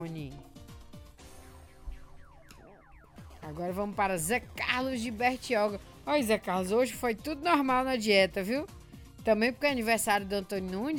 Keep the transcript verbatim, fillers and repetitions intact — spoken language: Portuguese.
Agora vamos para Zé Carlos de Bertioga. Olha, Zé Carlos, hoje foi tudo normal na dieta, viu? Também porque é aniversário do Antônio Nunes.